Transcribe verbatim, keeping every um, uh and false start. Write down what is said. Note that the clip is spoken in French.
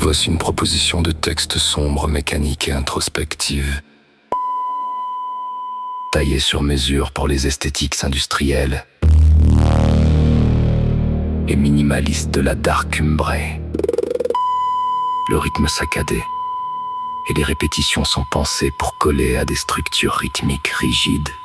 Voici une proposition de texte sombre, mécanique et introspective. Taillée sur mesure pour les esthétiques industrielles et minimaliste de la dark umbrée. Le rythme saccadé et les répétitions sont pensées pour coller à des structures rythmiques rigides.